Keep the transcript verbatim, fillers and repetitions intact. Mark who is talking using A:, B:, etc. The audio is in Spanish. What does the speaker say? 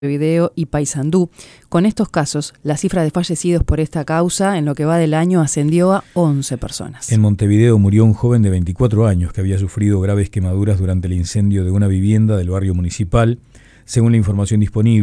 A: Montevideo y Paysandú. Con estos casos, la cifra de fallecidos por esta causa en lo que va del año ascendió a once personas.
B: En Montevideo murió un joven de veinticuatro años que había sufrido graves quemaduras durante el incendio de una vivienda del barrio Municipal, según la información disponible.